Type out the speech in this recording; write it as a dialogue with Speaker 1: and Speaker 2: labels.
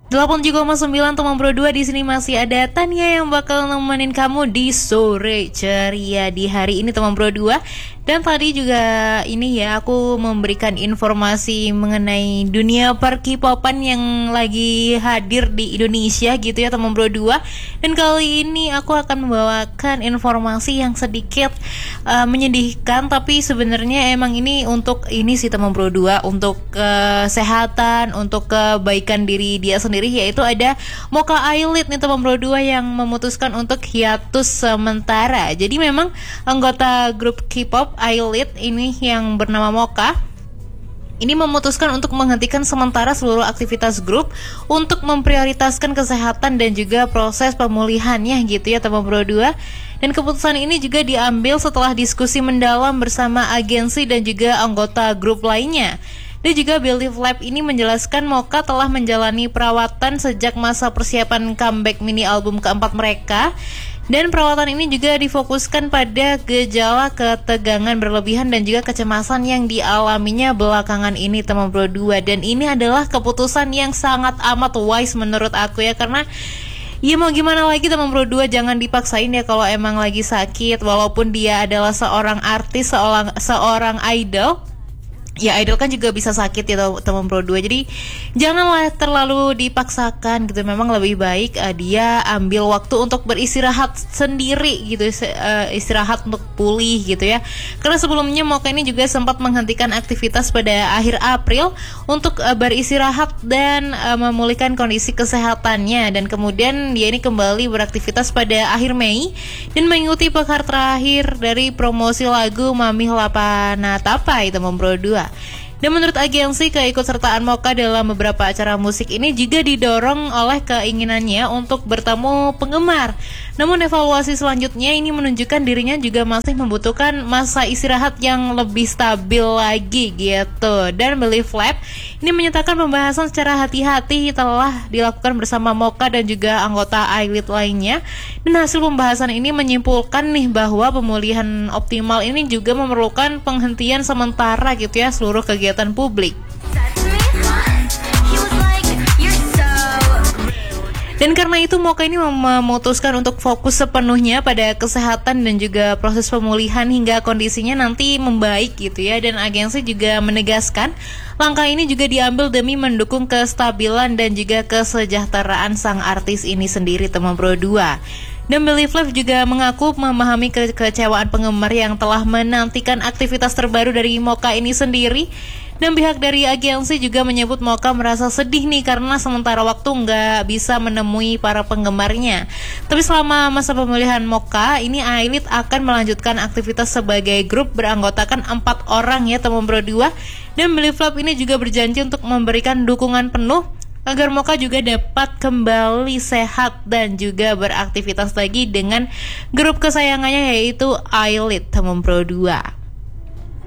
Speaker 1: 87,9 Teman Bro 2 di sini masih ada Tania yang bakal nemenin kamu di sore ceria di hari ini Teman Bro 2. Dan tadi juga ini ya aku memberikan informasi mengenai dunia per K-popan yang lagi hadir di Indonesia gitu ya Teman Bro 2. Dan kali ini aku akan membawakan informasi yang sedikit menyedihkan, tapi sebenarnya emang ini untuk ini sih Teman Bro 2, untuk kesehatan, untuk kebaikan diri dia sendiri, yaitu ada Mocha Eyelid nih Teman Bro 2 yang memutuskan untuk hiatus sementara. Jadi memang anggota grup K-pop Eyelid ini yang bernama Mocha ini memutuskan untuk menghentikan sementara seluruh aktivitas grup untuk memprioritaskan kesehatan dan juga proses pemulihannya gitu ya Teman Bro 2. Dan keputusan ini juga diambil setelah diskusi mendalam bersama agensi dan juga anggota grup lainnya. Dan juga Believe Lab ini menjelaskan Mocha telah menjalani perawatan sejak masa persiapan comeback mini album keempat mereka. Dan perawatan ini juga difokuskan pada gejala ketegangan berlebihan dan juga kecemasan yang dialaminya belakangan ini Teman Bro 2. Dan ini adalah keputusan yang sangat amat wise menurut aku ya, karena ya mau gimana lagi Teman Bro 2, jangan dipaksain ya kalau emang lagi sakit. Walaupun dia adalah seorang artis, seorang idol. Ya idol kan juga bisa sakit ya Teman Bro 2. Jadi janganlah terlalu dipaksakan gitu. Memang lebih baik dia ambil waktu untuk beristirahat sendiri gitu, istirahat untuk pulih gitu ya. Karena sebelumnya Mocha ini juga sempat menghentikan aktivitas pada akhir April untuk beristirahat dan memulihkan kondisi kesehatannya. Dan kemudian dia ini kembali beraktivitas pada akhir Mei dan mengikuti pekan terakhir dari promosi lagu Mami Lapanatapai Teman Bro 2. Dan menurut agensi, keikutsertaan Mocha dalam beberapa acara musik ini juga didorong oleh keinginannya untuk bertemu penggemar. Namun evaluasi selanjutnya ini menunjukkan dirinya juga masih membutuhkan masa istirahat yang lebih stabil lagi gitu. Dan Believe Lab ini menyatakan pembahasan secara hati-hati telah dilakukan bersama Mocha dan juga anggota Eyelid lainnya. Dan hasil pembahasan ini menyimpulkan nih bahwa pemulihan optimal ini juga memerlukan penghentian sementara gitu ya seluruh kegiatan publik. Dan karena itu Mocha ini memutuskan untuk fokus sepenuhnya pada kesehatan dan juga proses pemulihan hingga kondisinya nanti membaik gitu ya. Dan agensi juga menegaskan langkah ini juga diambil demi mendukung kestabilan dan juga kesejahteraan sang artis ini sendiri Teman Bro 2. Dan Believe Lab juga mengaku memahami kekecewaan penggemar yang telah menantikan aktivitas terbaru dari Mocha ini sendiri. Dan pihak dari agensi juga menyebut Mocha merasa sedih nih karena sementara waktu nggak bisa menemui para penggemarnya. Tapi selama masa pemulihan Mocha, ini Eyelid akan melanjutkan aktivitas sebagai grup beranggotakan 4 orang ya Teman Bro 2. Dan Believe Lab ini juga berjanji untuk memberikan dukungan penuh agar Mocha juga dapat kembali sehat dan juga beraktivitas lagi dengan grup kesayangannya yaitu Eyelid Teman Bro 2.